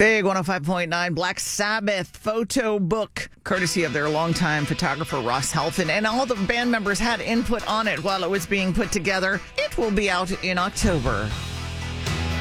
Big 105.9 Black Sabbath photo book, courtesy of their longtime photographer Ross Halfin, and all the band members had input on it while it was being put together. It will be out in October.